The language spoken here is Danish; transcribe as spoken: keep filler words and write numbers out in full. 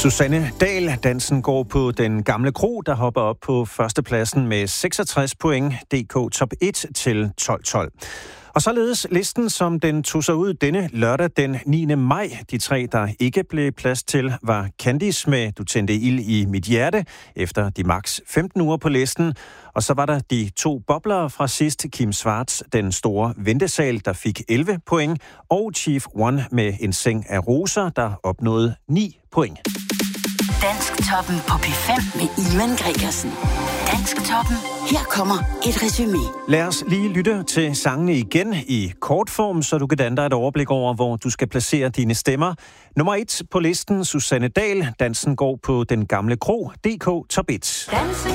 Susanne Dahl, dansen går på Den Gamle Kro, der hopper op på førstepladsen med seksogtres point, D K top et til tolv tolv. Og således listen, som den tog sig ud denne lørdag den niende maj. De tre, der ikke blev plads til, var Candice med Du tændte ild i mit hjerte, efter de maks femten uger på listen. Og så var der de to boblere fra sidst, Kim Schwartz, Den Store Ventesal, der fik elleve point, og Chief One med En Seng af Roser, der opnåede ni point. Dansktoppen på P fem med Ivan Gregersen. Dansktoppen. Her kommer et resumé. Lad os lige lytte til sangene igen i kortform, så du kan danne dig et overblik over, hvor du skal placere dine stemmer. Nummer et på listen, Susanne Dahl, dansen går på Den Gamle Kro, D K top et.